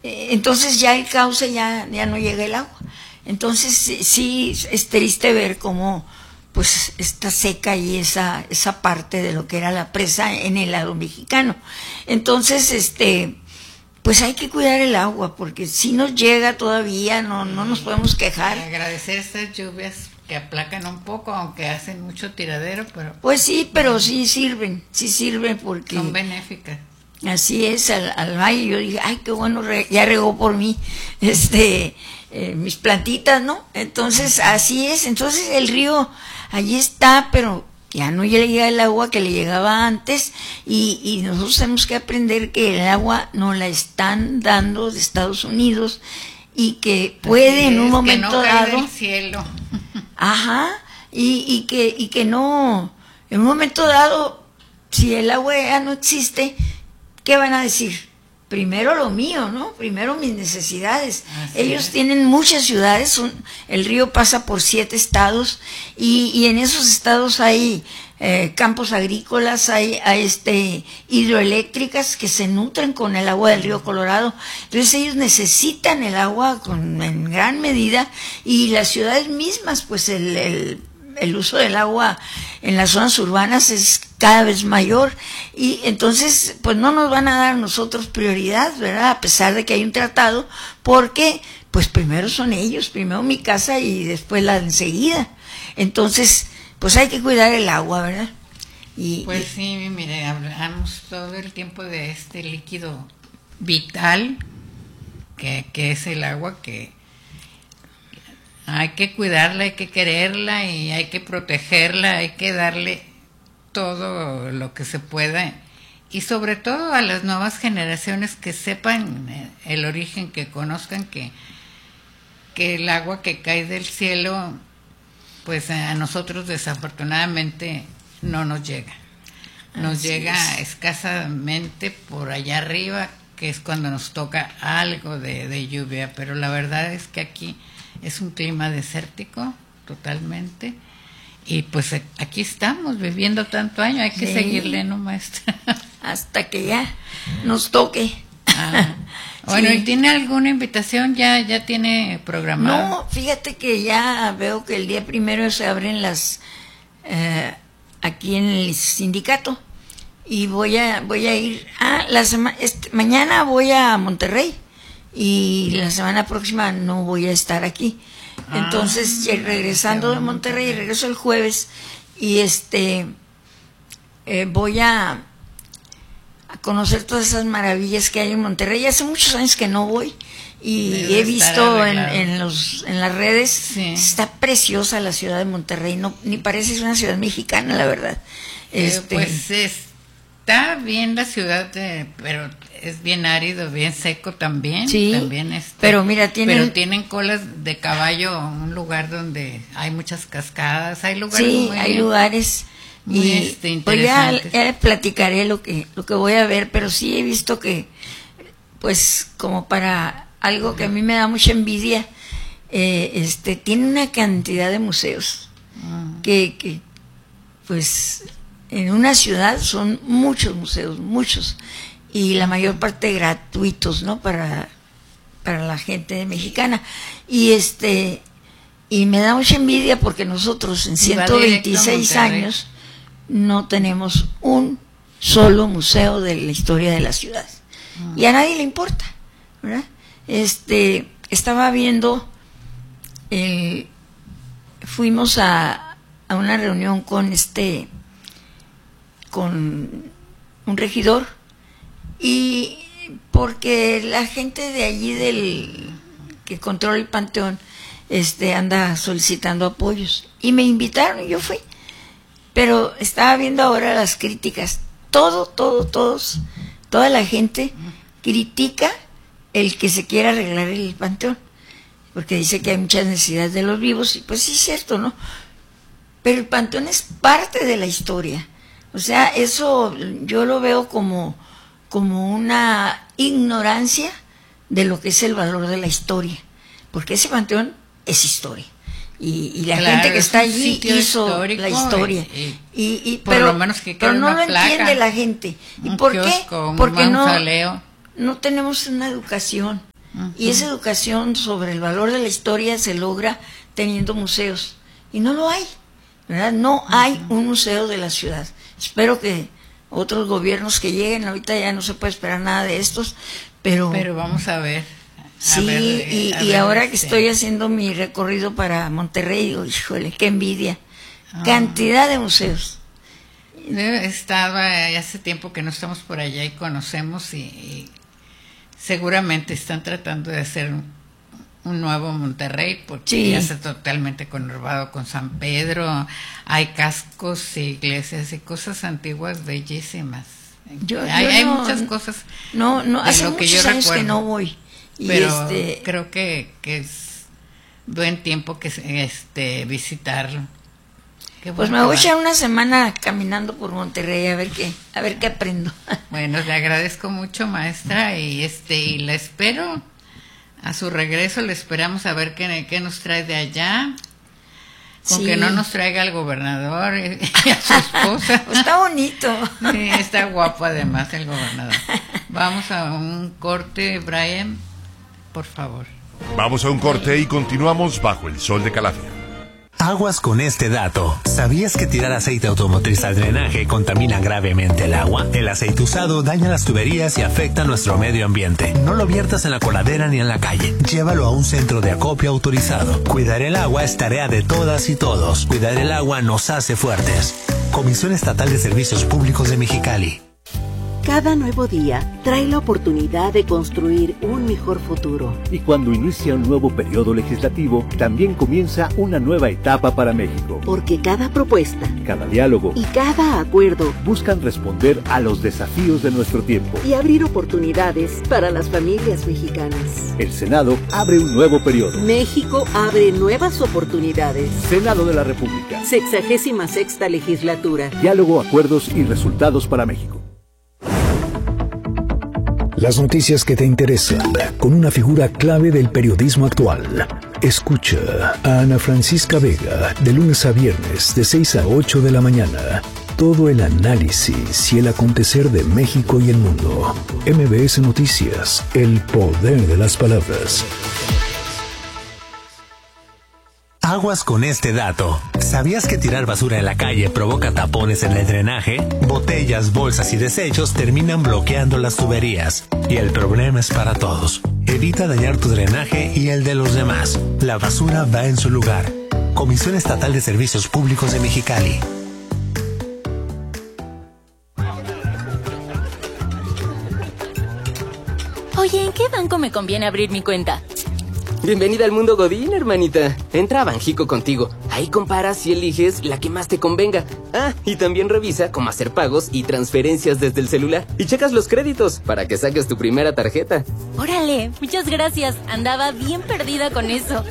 entonces ya el cauce ya no llega el agua. Entonces sí es triste ver cómo pues está seca y esa parte de lo que era la presa en el lado mexicano. Entonces pues hay que cuidar el agua, porque si nos llega todavía, no nos podemos quejar. Agradecer estas lluvias que aplacan un poco, aunque hacen mucho tiradero, pero... Pues sí, pero sí sirven porque... Son benéficas. Así es, al valle yo dije, ay, qué bueno, ya regó por mí, mis plantitas, ¿no? Entonces, así es, entonces el río allí está, pero ya no le llega el agua que le llegaba antes, y nosotros tenemos que aprender que el agua nos la están dando de Estados Unidos, y que puede en un momento que no dado... cae del cielo. Ajá, y que no, en un momento dado, si el agua ya no existe, ¿qué van a decir? Primero lo mío, ¿no? Primero mis necesidades. Así Ellos es. tienen muchas ciudades, el río pasa por 7 estados, y en esos estados hay campos agrícolas, hay hidroeléctricas que se nutren con el agua del río Colorado. Entonces ellos necesitan el agua en gran medida, y las ciudades mismas, pues el uso del agua en las zonas urbanas es cada vez mayor, y entonces pues no nos van a dar a nosotros prioridad, ¿verdad? A pesar de que hay un tratado, porque pues primero son ellos, primero mi casa y después la de enseguida. Entonces pues hay que cuidar el agua, ¿verdad? Pues sí, mire, hablamos todo el tiempo de este líquido vital que es el agua, que hay que cuidarla, hay que quererla y hay que protegerla, hay que darle todo lo que se pueda, y sobre todo a las nuevas generaciones que sepan el origen, que conozcan que el agua que cae del cielo, pues a nosotros desafortunadamente no nos llega. Nos Así llega es. escasamente por allá arriba, que es cuando nos toca algo de lluvia, pero la verdad es que aquí es un clima desértico totalmente, y pues aquí estamos viviendo tanto año, hay que Sí. seguirle, ¿no, maestra? Hasta que ya nos toque. Bueno, Sí. ¿y tiene alguna invitación? ¿Ya tiene programado? No, fíjate que ya veo que el día 1 se abren las aquí en el sindicato, y voy a ir mañana voy a Monterrey, y la semana próxima no voy a estar aquí. Entonces, ya regresando de Monterrey, regreso el jueves, y voy a conocer todas esas maravillas que hay en Monterrey. Hace muchos años que no voy, y Debe he visto estar en las redes, Sí. está preciosa la ciudad de Monterrey, no, ni parece una ciudad mexicana, la verdad. Pues está bien la ciudad, pero es bien árido, bien seco también. Sí, también pero mira, tienen colas de caballo, un lugar donde hay muchas cascadas, hay lugares sí, muy, hay lugares, muy y pues ya interesantes. le platicaré lo que voy a ver, pero sí he visto que, pues, como para algo que a mí me da mucha envidia, tiene una cantidad de museos que pues en una ciudad son muchos museos, muchos, y la mayor parte gratuitos, ¿no? Para la gente mexicana, y me da mucha envidia porque nosotros en Y va directo a 126 Monterrey. años no tenemos un solo museo de la historia de la ciudad, y a nadie le importa, ¿verdad? Estaba viendo, fuimos a una reunión con un regidor, y porque la gente de allí que controla el panteón anda solicitando apoyos, y me invitaron y yo fui, pero estaba viendo ahora las críticas, toda la gente critica el que se quiera arreglar el panteón, porque dice que hay muchas necesidades de los vivos, y pues sí es cierto, ¿no? Pero el panteón es parte de la historia. O sea, eso yo lo veo como una ignorancia de lo que es el valor de la historia, porque ese panteón es historia, y la Claro, gente que es está un allí sitio hizo histórico, la historia, y por pero, lo menos que pero quede no una lo placa, entiende la gente. ¿Y un por qué? kiosco, un Porque mausoleo. no tenemos una educación. Y esa educación sobre el valor de la historia se logra teniendo museos. Y no lo hay, ¿verdad? No hay un museo de la ciudad. Espero que otros gobiernos que lleguen, ahorita ya no se puede esperar nada de estos, pero vamos a ver. Y ahora que estoy haciendo mi recorrido para Monterrey, digo, híjole, qué envidia. Cantidad de museos. Estaba hace tiempo que no estamos por allá y conocemos y seguramente están tratando de hacer un nuevo Monterrey porque ya está totalmente conurbado con San Pedro. Hay cascos, iglesias y cosas antiguas bellísimas. Hay muchas cosas. No, hace muchos años que no voy. Pero creo que es buen tiempo que visitarlo. Pues me voy a echar una semana caminando por Monterrey a ver qué aprendo. Bueno, le agradezco mucho, maestra, y la espero a su regreso. Le esperamos a ver qué nos trae de allá. Con que no nos traiga al gobernador y a su esposa. Está bonito. Sí, está guapo además el gobernador. Vamos a un corte, Brian, por favor. Vamos a un corte y continuamos bajo el sol de Calafia. Aguas con este dato. ¿Sabías que tirar aceite automotriz al drenaje contamina gravemente el agua? El aceite usado daña las tuberías y afecta nuestro medio ambiente. No lo viertas en la coladera ni en la calle. Llévalo a un centro de acopio autorizado. Cuidar el agua es tarea de todas y todos. Cuidar el agua nos hace fuertes. Comisión Estatal de Servicios Públicos de Mexicali. Cada nuevo día trae la oportunidad de construir un mejor futuro. Y cuando inicia un nuevo periodo legislativo, también comienza una nueva etapa para México. Porque cada propuesta, cada diálogo y cada acuerdo buscan responder a los desafíos de nuestro tiempo y abrir oportunidades para las familias mexicanas. El Senado abre un nuevo periodo. México abre nuevas oportunidades. Senado de la República. 66ª legislatura. Diálogo, acuerdos y resultados para México. Las noticias que te interesan, con una figura clave del periodismo actual. Escucha a Ana Francisca Vega, de lunes a viernes, de 6 a 8 de la mañana. Todo el análisis y el acontecer de México y el mundo. MBS Noticias, el poder de las palabras. Aguas con este dato. ¿Sabías que tirar basura en la calle provoca tapones en el drenaje? Botellas, bolsas y desechos terminan bloqueando las tuberías. Y el problema es para todos. Evita dañar tu drenaje y el de los demás. La basura va en su lugar. Comisión Estatal de Servicios Públicos de Mexicali. Oye, ¿en qué banco me conviene abrir mi cuenta? Bienvenida al mundo Godín, hermanita. Entra a Banjico Contigo. Ahí comparas y eliges la que más te convenga. Ah, y también revisa cómo hacer pagos y transferencias desde el celular. Y checas los créditos para que saques tu primera tarjeta. Órale, muchas gracias. Andaba bien perdida con eso.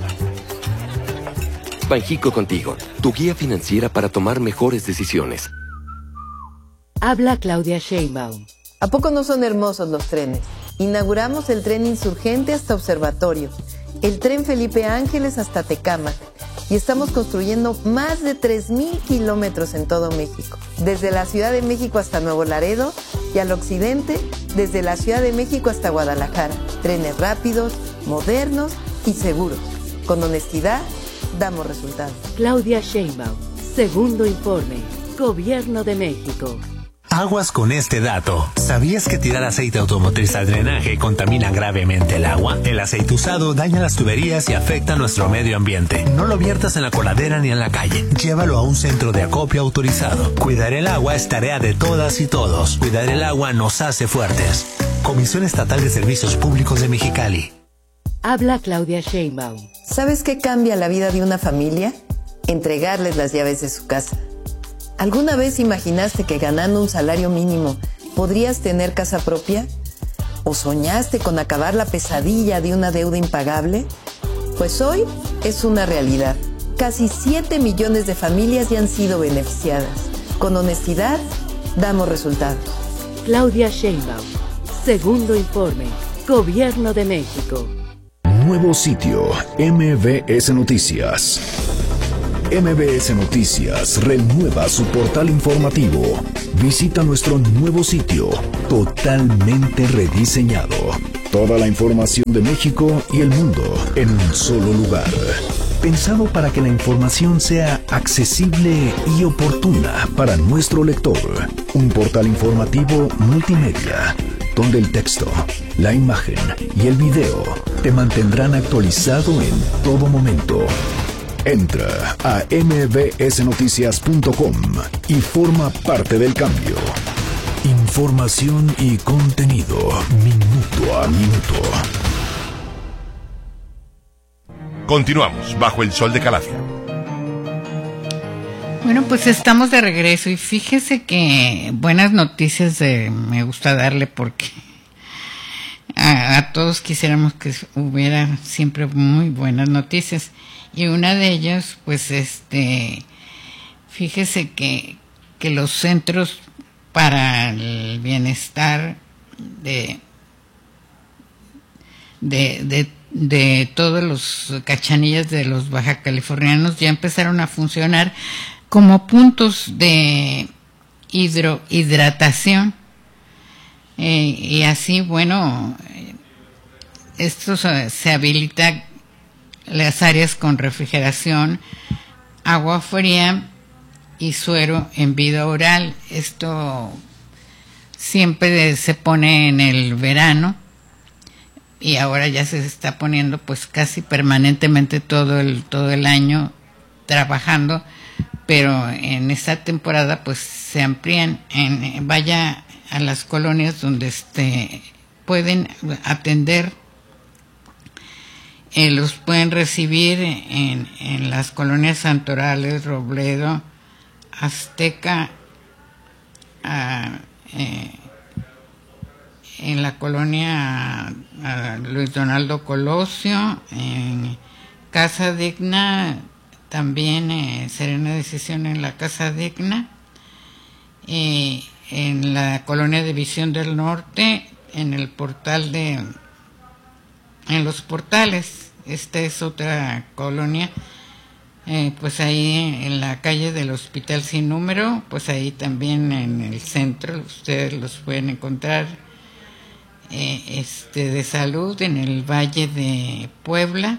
Banjico Contigo, tu guía financiera para tomar mejores decisiones. Habla Claudia Sheinbaum. ¿A poco no son hermosos los trenes? Inauguramos el tren Insurgente hasta Observatorio, el tren Felipe Ángeles hasta Tecámac, y estamos construyendo más de 3,000 kilómetros en todo México, desde la Ciudad de México hasta Nuevo Laredo y al occidente, desde la Ciudad de México hasta Guadalajara. Trenes rápidos, modernos y seguros. Con honestidad, damos resultados. Claudia Sheinbaum, segundo informe, Gobierno de México. Aguas con este dato. ¿Sabías que tirar aceite automotriz al drenaje contamina gravemente el agua? El aceite usado daña las tuberías y afecta nuestro medio ambiente. No lo viertas en la coladera ni en la calle. Llévalo a un centro de acopio autorizado. Cuidar el agua es tarea de todas y todos. Cuidar el agua nos hace fuertes. Comisión Estatal de Servicios Públicos de Mexicali. Habla Claudia Sheinbaum. ¿Sabes qué cambia la vida de una familia? Entregarles las llaves de su casa. ¿Alguna vez imaginaste que ganando un salario mínimo podrías tener casa propia? ¿O soñaste con acabar la pesadilla de una deuda impagable? Pues hoy es una realidad. Casi 7 millones de familias ya han sido beneficiadas. Con honestidad, damos resultados. Claudia Sheinbaum, segundo informe, Gobierno de México. Nuevo sitio, MBS Noticias. MBS Noticias renueva su portal informativo. Visita nuestro nuevo sitio, totalmente rediseñado. Toda la información de México y el mundo en un solo lugar. Pensado para que la información sea accesible y oportuna para nuestro lector. Un portal informativo multimedia, donde el texto, la imagen y el video te mantendrán actualizado en todo momento. Entra a mbsnoticias.com y forma parte del cambio. Información y contenido, minuto a minuto. Continuamos bajo el sol de Calacia. Bueno, pues estamos de regreso y fíjese que buenas noticias me gusta darle porque a todos quisiéramos que hubiera siempre muy buenas noticias. Y una de ellas, pues fíjese que los centros para el bienestar de todos los cachanillas de los baja californianos ya empezaron a funcionar como puntos de hidratación. Y así, bueno, esto se habilita las áreas con refrigeración, agua fría y suero en vida oral. Esto siempre se pone en el verano y ahora ya se está poniendo pues casi permanentemente todo el año trabajando, pero en esta temporada pues se amplían. Vaya a las colonias donde pueden atender, los pueden recibir en las colonias Santorales, Robledo, Azteca, en la colonia Luis Donaldo Colosio, en Casa Digna, también Serena Decisión en la Casa Digna, en la colonia División del Norte, en el portal en los portales. Esta es otra colonia, pues ahí en la calle del Hospital Sin Número, pues ahí también en el centro ustedes los pueden encontrar. De salud en el Valle de Puebla,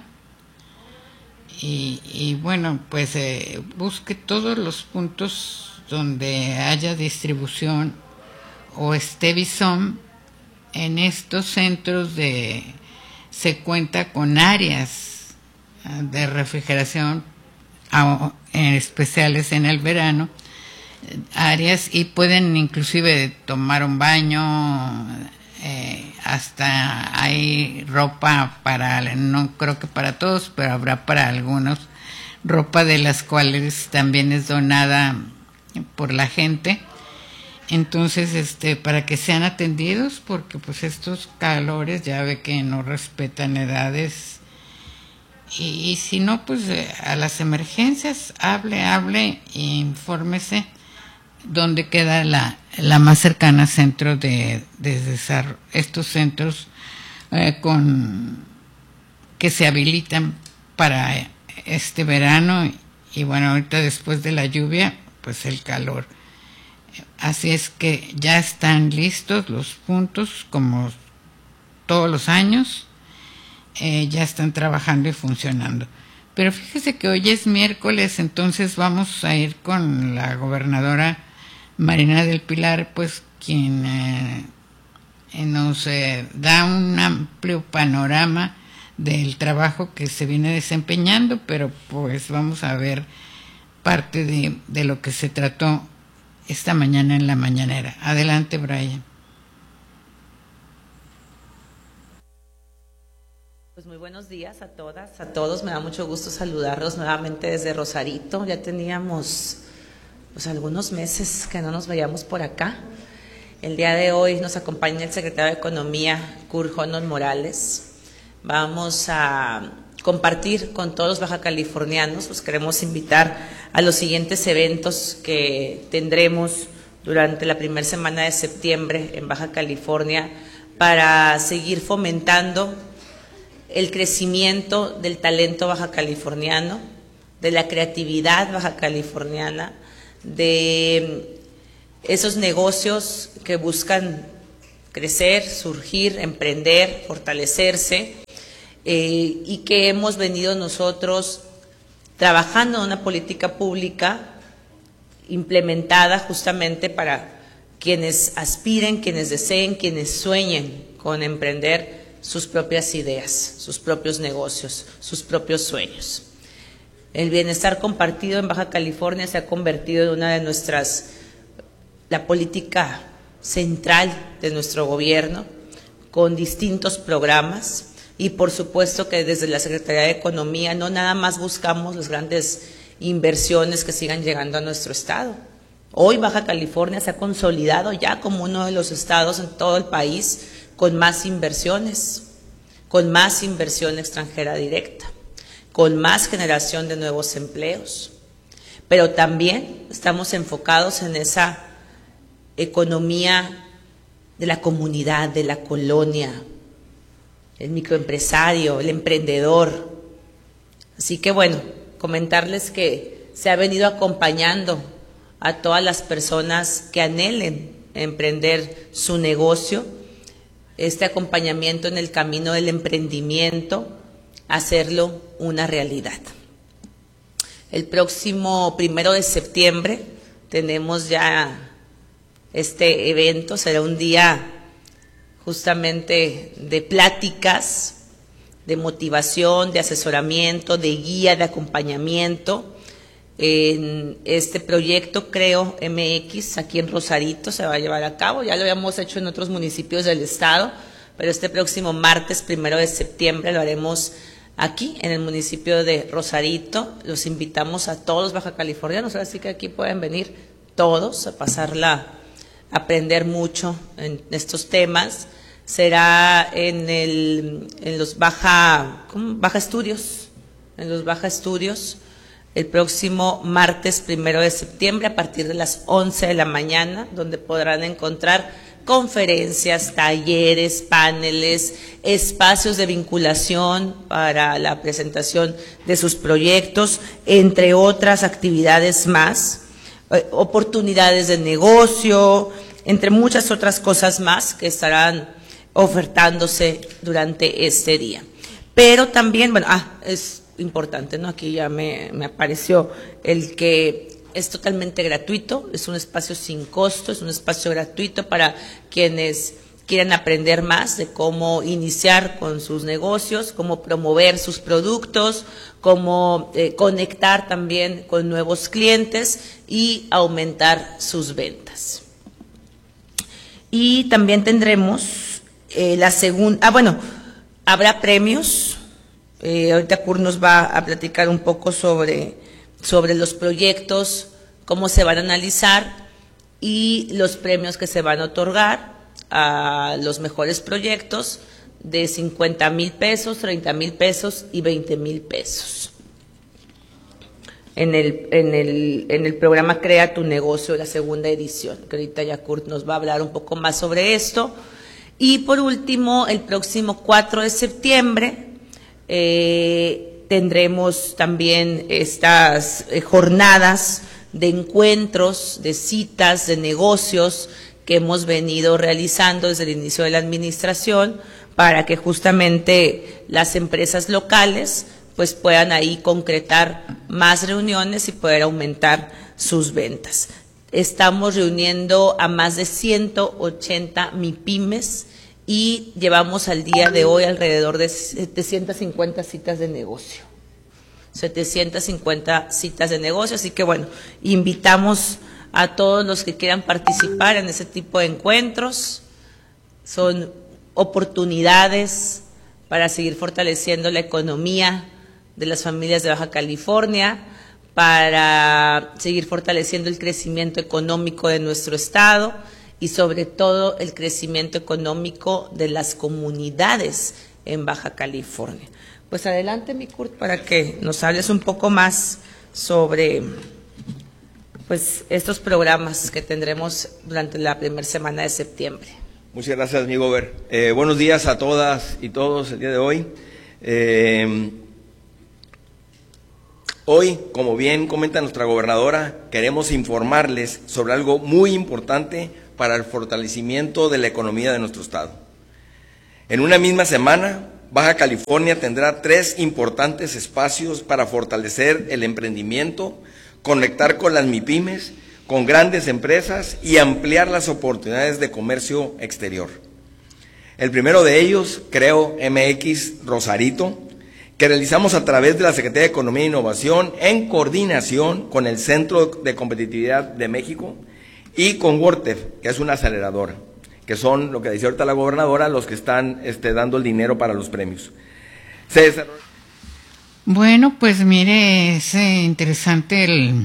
y bueno, pues busque todos los puntos donde haya distribución o esté Bison. En estos centros se cuenta con áreas de refrigeración especiales en el verano, áreas, y pueden inclusive tomar un baño, hasta hay ropa no creo que para todos, pero habrá para algunos, ropa de las cuales también es donada por la gente. Entonces, para que sean atendidos, porque pues estos calores ya ve que no respetan edades, y si no, pues a las emergencias, hable e infórmese dónde queda la más cercana centro de desarrollo, estos centros que se habilitan para este verano, y bueno, ahorita después de la lluvia, pues el calor. Así es que ya están listos los puntos, como todos los años, ya están trabajando y funcionando. Pero fíjese que hoy es miércoles, entonces vamos a ir con la gobernadora Marina del Pilar, pues quien nos da un amplio panorama del trabajo que se viene desempeñando, pero pues vamos a ver parte de lo que se trató esta mañana en la mañanera. Adelante, Brian. Pues muy buenos días a todas, a todos. Me da mucho gusto saludarlos nuevamente desde Rosarito. Ya teníamos pues algunos meses que no nos veíamos por acá. El día de hoy nos acompaña el secretario de Economía, Kurt Jonon Morales. Vamos a compartir con todos los baja californianos. Pues queremos invitar a los siguientes eventos que tendremos durante la primera semana de septiembre en Baja California para seguir fomentando el crecimiento del talento baja californiano, de la creatividad baja californiana, de esos negocios que buscan crecer, surgir, emprender, fortalecerse, y que hemos venido nosotros trabajando en una política pública implementada justamente para quienes aspiren, quienes deseen, quienes sueñen con emprender sus propias ideas, sus propios negocios, sus propios sueños. El bienestar compartido en Baja California se ha convertido en una de nuestras, la política central de nuestro gobierno, con distintos programas, y por supuesto que desde la Secretaría de Economía no nada más buscamos las grandes inversiones que sigan llegando a nuestro estado. Hoy Baja California se ha consolidado ya como uno de los estados en todo el país con más inversiones, con más inversión extranjera directa, con más generación de nuevos empleos. Pero también estamos enfocados en esa economía de la comunidad, de la colonia, el microempresario, el emprendedor. Así que bueno, comentarles que se ha venido acompañando a todas las personas que anhelen emprender su negocio, este acompañamiento en el camino del emprendimiento, hacerlo una realidad. El próximo 1 de septiembre tenemos ya este evento, será un día justamente de pláticas, de motivación, de asesoramiento, de guía, de acompañamiento. En este proyecto Creo MX, aquí en Rosarito, se va a llevar a cabo. Ya lo habíamos hecho en otros municipios del estado, pero este próximo martes 1 de septiembre lo haremos aquí, en el municipio de Rosarito. Los invitamos a todos los baja californianos, así que aquí pueden venir todos a pasarla, a aprender mucho en estos temas. Será en los Baja Estudios, en los Baja Estudios, el próximo martes 1 de septiembre a partir de las 11 de la mañana, donde podrán encontrar conferencias, talleres, paneles, espacios de vinculación para la presentación de sus proyectos, entre otras actividades más, oportunidades de negocio, entre muchas otras cosas más que estarán ofertándose durante este día. Pero también, bueno, es importante, ¿no? Aquí ya me apareció el que es totalmente gratuito, es un espacio sin costo, es un espacio gratuito para quienes quieran aprender más de cómo iniciar con sus negocios, cómo promover sus productos, cómo conectar también con nuevos clientes y aumentar sus ventas. Y también tendremos la segunda, habrá premios. Ahorita Kurt nos va a platicar un poco sobre los proyectos, cómo se van a analizar y los premios que se van a otorgar a los mejores proyectos de 50,000 pesos, 30,000 pesos y 20,000 pesos. En el programa Crea tu Negocio, la segunda edición, que ahorita ya Kurt nos va a hablar un poco más sobre esto. Y por último, el próximo 4 de septiembre tendremos también estas jornadas de encuentros, de citas, de negocios que hemos venido realizando desde el inicio de la administración para que justamente las empresas locales pues puedan ahí concretar más reuniones y poder aumentar sus ventas. Estamos reuniendo a más de 180 MIPYMES y llevamos al día de hoy alrededor de 750 citas de negocio. 750 citas de negocio, así que bueno, invitamos a todos los que quieran participar en ese tipo de encuentros. Son oportunidades para seguir fortaleciendo la economía de las familias de Baja California, para seguir fortaleciendo el crecimiento económico de nuestro estado y sobre todo el crecimiento económico de las comunidades en Baja California. Pues adelante, mi Kurt, para que nos hables un poco más sobre pues estos programas que tendremos durante la primera semana de septiembre. Muchas gracias, mi Gober. Buenos días a todas y todos el día de hoy. Hoy, como bien comenta nuestra gobernadora, queremos informarles sobre algo muy importante para el fortalecimiento de la economía de nuestro estado. En una misma semana, Baja California tendrá 3 importantes espacios para fortalecer el emprendimiento, conectar con las MIPYMES, con grandes empresas y ampliar las oportunidades de comercio exterior. El primero de ellos, Creo MX Rosarito, que realizamos a través de la Secretaría de Economía e Innovación en coordinación con el Centro de Competitividad de México y con WordTef, que es una aceleradora, que son, lo que decía ahorita la gobernadora, los que están dando el dinero para los premios. Bueno, pues mire, es interesante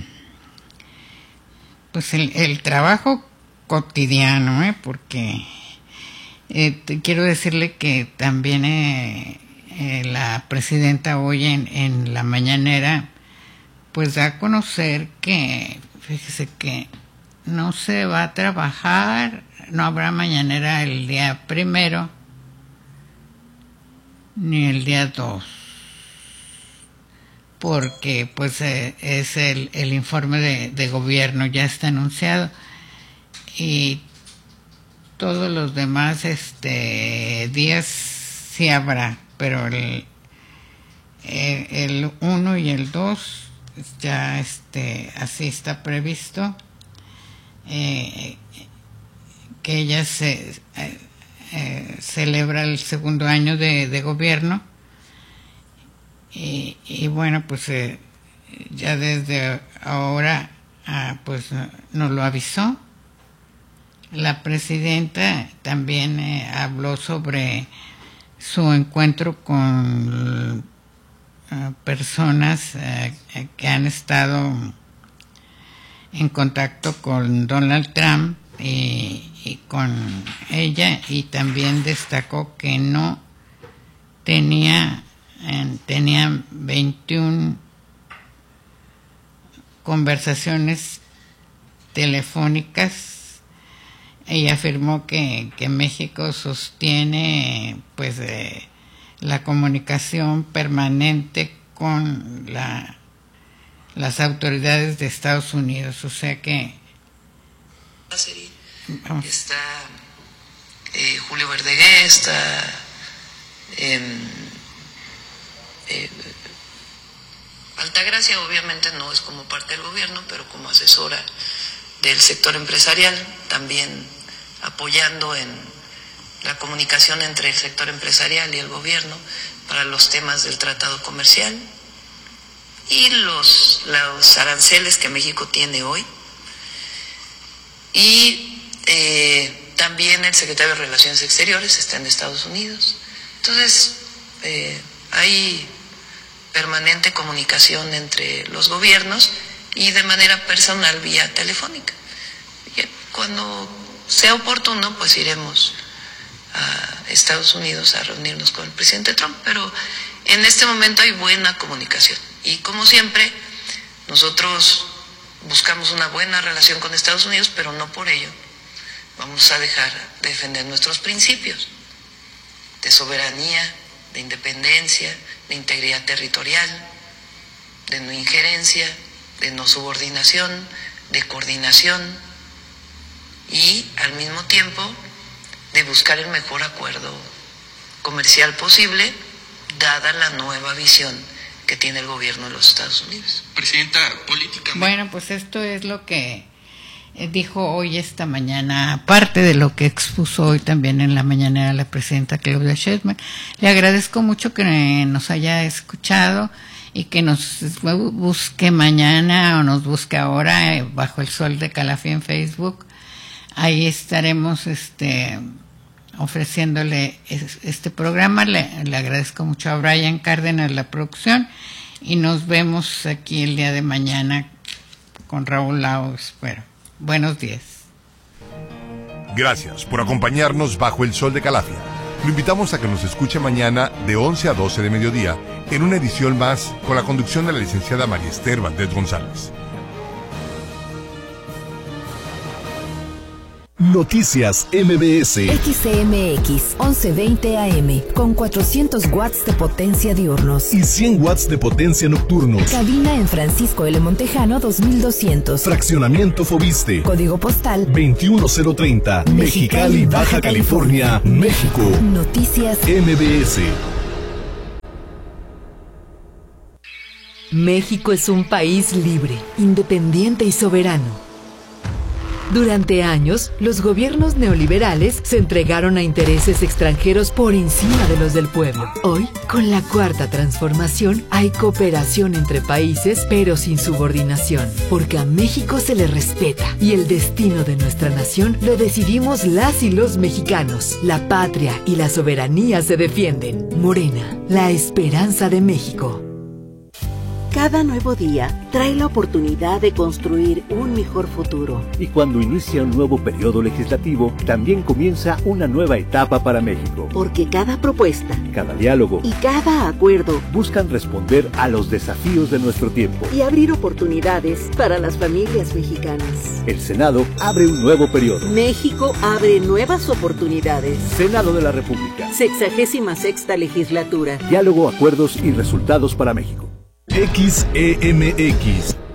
el trabajo cotidiano, porque quiero decirle que también la presidenta hoy en la mañanera pues da a conocer que, fíjese que no se va a trabajar, no habrá mañanera el día 1 ni el día 2, porque pues es el informe de gobierno, ya está anunciado, y todos los demás días sí habrá, pero el 1 y el 2 ya así está previsto, que ella celebra el segundo año de gobierno, y bueno, pues ya desde ahora pues nos lo avisó. La presidenta también habló sobre su encuentro con personas que han estado en contacto con Donald Trump y con ella, y también destacó que no tenían 21 conversaciones telefónicas. Ella afirmó que México sostiene pues la comunicación permanente con las autoridades de Estados Unidos, o sea que está Julio Verdeguer, está Altagracia, obviamente no es como parte del gobierno, pero como asesora del sector empresarial, también apoyando en la comunicación entre el sector empresarial y el gobierno para los temas del tratado comercial y los aranceles que México tiene hoy. Y también el secretario de Relaciones Exteriores está en Estados Unidos. Entonces, hay permanente comunicación entre los gobiernos y de manera personal vía telefónica. Y cuando sea oportuno, pues iremos a Estados Unidos a reunirnos con el presidente Trump, pero en este momento hay buena comunicación. Y como siempre, nosotros buscamos una buena relación con Estados Unidos, pero no por ello vamos a dejar de defender nuestros principios de soberanía, de independencia, de integridad territorial, de no injerencia, de no subordinación, de coordinación y al mismo tiempo de buscar el mejor acuerdo comercial posible, dada la nueva visión que tiene el gobierno de los Estados Unidos. Presidenta, políticamente... Bueno, pues esto es lo que dijo hoy esta mañana, aparte de lo que expuso hoy también en la mañanera la presidenta Claudia Sheinbaum. Le agradezco mucho que nos haya escuchado y que nos busque mañana o nos busque ahora bajo el sol de Calafia en Facebook. Ahí estaremos ofreciéndole este programa. Le agradezco mucho a Brian Cárdenas la producción y nos vemos aquí el día de mañana con Raúl Lao, espero. Buenos días. Gracias por acompañarnos bajo el sol de Calafia. Lo invitamos a que nos escuche mañana de 11 a 12 de mediodía en una edición más con la conducción de la licenciada María Esther Valdés González. Noticias MBS. XCMX 1120 AM con 400 watts de potencia diurnos y 100 watts de potencia nocturnos. Cabina en Francisco L. Montejano 2200. Fraccionamiento Fobiste. Código postal 21030. Mexicali, Baja California, México. Noticias MBS. México es un país libre, independiente y soberano. Durante años, los gobiernos neoliberales se entregaron a intereses extranjeros por encima de los del pueblo. Hoy, con la Cuarta Transformación, hay cooperación entre países, pero sin subordinación, porque a México se le respeta y el destino de nuestra nación lo decidimos las y los mexicanos. La patria y la soberanía se defienden. Morena, la esperanza de México. Cada nuevo día trae la oportunidad de construir un mejor futuro. Y cuando inicia un nuevo periodo legislativo, también comienza una nueva etapa para México. Porque cada propuesta, cada diálogo y cada acuerdo buscan responder a los desafíos de nuestro tiempo y abrir oportunidades para las familias mexicanas. El Senado abre un nuevo periodo. México abre nuevas oportunidades. Senado de la República. 66ª legislatura. Diálogo, acuerdos y resultados para México. XEMX